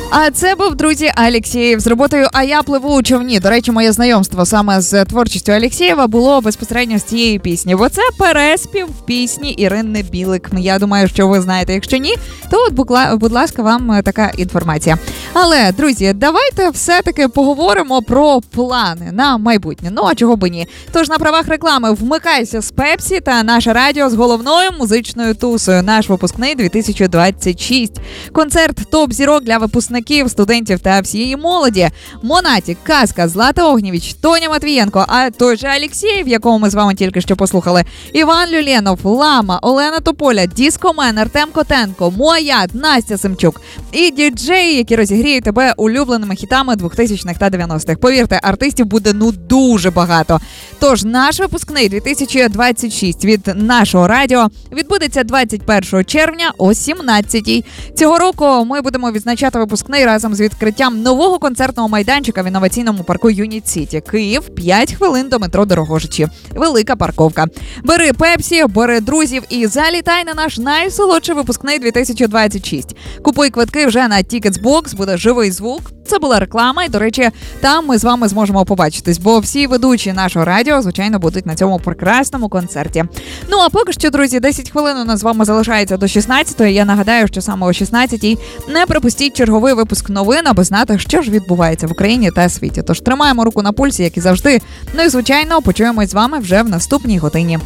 А це був, друзі, Алєксєєв з роботою «А я пливу у човні». До речі, моє знайомство саме з творчістю Алєксєєва було безпосередньо з цієї пісні. Бо це переспів пісні Ірини Білик. Я думаю, що ви знаєте. Якщо ні, то от, будь ласка, вам така інформація. Але, друзі, давайте все-таки поговоримо про плани на майбутнє. Ну, а чого би ні. Тож на правах реклами вмикайся з Пепсі та наше радіо з головною музичною тусою. Наш випускний 2026. Концерт топ-зірок для випускників, студентів та всієї молоді. Монатік, Казка, Злата Огнєвіч, Тоня Матвієнко, а той же Алєксєєв, якого ми з вами тільки що послухали, Іван Люленов, Лама, Олена Тополя, Діскомен, Артем Котенко, Мояд, Настя Семчук і діджеї, які розігріють тебе улюбленими хітами 2000-х та 90-х. Повірте, артистів буде дуже багато. Тож наш випускний 2026 від нашого радіо відбудеться 21 червня о 17-й. Цього року ми будемо відзначати випускний разом з відкриттям нового концертного майданчика в інноваційному парку Юніт Сіті. Київ, 5 хвилин до метро Дорогожичі. Велика парковка. Бери Пепсі, бери друзів і залітай на наш найсолодший випускний 2026. Купуй квитки вже на Ticketsbox, буде живий звук. Це була реклама, і, до речі, там ми з вами зможемо побачитись, бо всі ведучі нашого радіо, звичайно, будуть на цьому прекрасному концерті. Ну, а поки що, друзі, 10 хвилин у нас з вами залишається до 16-ї. Я нагадаю, що саме о 16-й не пропустіть черговий випуск новин, аби знати, що ж відбувається в Україні та світі. Тож тримаємо руку на пульсі, як і завжди. Ну і, звичайно, почуємось з вами вже в наступній годині.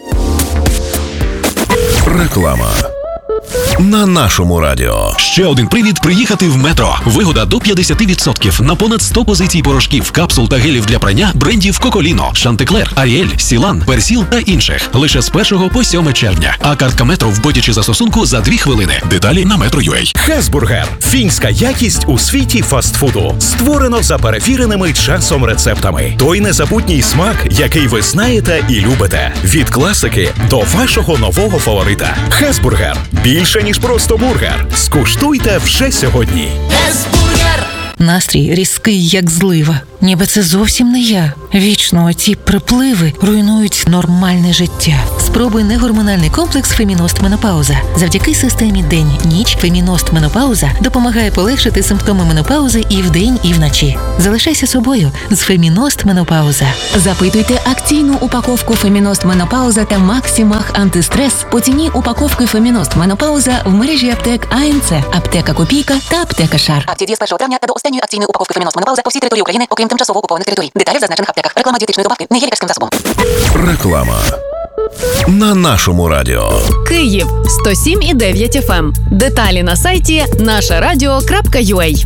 Реклама. На нашому радіо. Ще один привід приїхати в Метро. Вигода до 50% на понад 100 позицій порошків, капсул та гелів для прання брендів Коколіно, Шантеклер, Аріель, Сілан, Персіл та інших. Лише з 1 по 7 червня. А картка Метро в боті чи застосунку за 2 хвилини. Деталі на Metro.ua. Хесбургер. Фінська якість у світі фастфуду. Створено за перевіреними часом рецептами. Той незабутній смак, який ви знаєте і любите. Від класики до вашого нового фаворита. Хесбургер. Більше, ніж просто бургер. Скуштуйте вже сьогодні. Хесбургер! Настрій різкий, як злива. Ніби це зовсім не я. Вічно ці припливи руйнують нормальне життя. Спробуй негормональний комплекс Феміност Менопауза. Завдяки системі день-ніч Феміност Менопауза допомагає полегшити симптоми менопаузи і вдень, і вночі. Залишайся собою з Феміност Менопауза. Запитуйте акційну упаковку Феміност Менопауза та Максимах антистрес по ціні упаковки Феміност Менопауза в мережі аптек АНЦ, Аптека Копійка та Аптека Шар. Акції діє з 1 травня та до останньої акційної упаковки Феміност Менопауза по всій території України, окрім тимчасово окупованих територій. Деталі в зазначених аптеках. Реклама дієтичної добавки не є лікарським засобом. Реклама. На нашому радіо. Київ 107,9 FM. Деталі на сайті нашерадіо.ua.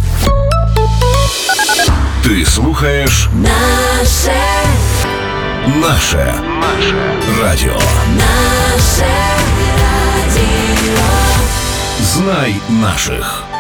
Ти слухаєш Наше радіо. Знай наших.